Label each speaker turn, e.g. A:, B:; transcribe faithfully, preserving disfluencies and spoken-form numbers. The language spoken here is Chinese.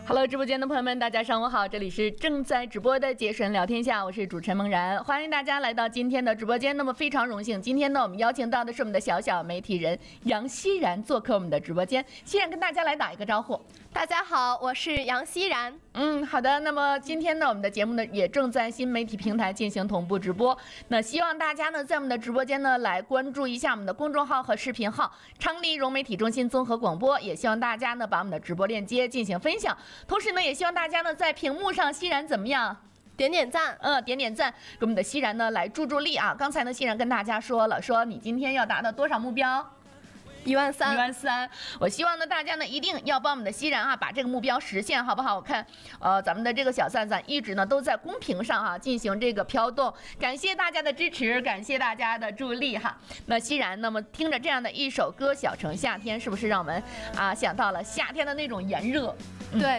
A: Hello， 直播间的朋友们，大家上午好，这里是正在直播的杰神聊天下，我是主持人梦然，欢迎大家来到今天的直播间。那么非常荣幸，今天呢，我们邀请到的是我们的小小媒体人杨希然做客我们的直播间。希然跟大家来打一个招呼。
B: 大家好，我是杨希然。
A: 嗯，好的。那么今天呢，我们的节目呢也正在新媒体平台进行同步直播。那希望大家呢在我们的直播间呢来关注一下我们的公众号和视频号“昌黎融媒体中心综合广播”，也希望大家呢把我们的直播链接进行分享。同时呢，也希望大家呢在屏幕上，希然怎么样？
B: 点点赞，
A: 嗯，点点赞，给我们的希然呢来助助力啊！刚才呢，希然跟大家说了，说你今天要达到多少目标？
B: 一万三，
A: 一万三。我希望呢，大家呢一定要帮我们的希然啊，把这个目标实现，好不好？我看，呃，咱们的这个小赞赞一直呢都在公屏上哈、啊、进行这个飘动，感谢大家的支持，感谢大家的助力哈。那希然，那么听着这样的一首歌《小城夏天》，是不是让我们啊想到了夏天的那种炎热？
B: 对。